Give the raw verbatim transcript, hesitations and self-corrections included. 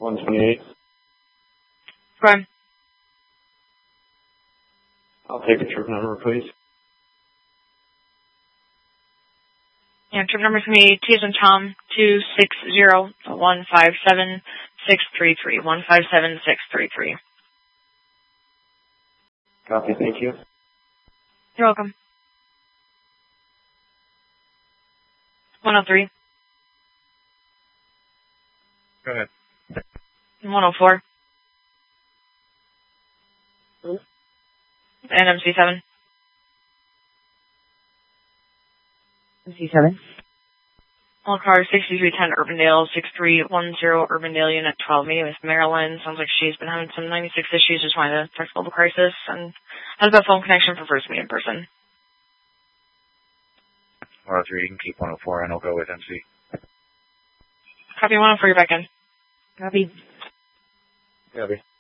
one twenty-eight. Prime. I'll take a trip number, please. Yeah, trip number for me, T as in Tom, two six zero one five seven six three three. one five seven six three three. Copy, thank you. You're welcome. one oh three. Go ahead. one oh four. Hmm? And M C seven. M C seven. All car sixty-three ten Urbandale, six three one zero Urbandale, Unit twelve. Meeting with Marilyn. Sounds like she's been having some ninety-six issues, just wanted to check the crisis. And has about phone connection for first meet in person. one oh three, you can keep one oh four, and I'll go with M C. Copy one oh four, you're back in. Copy. Copy.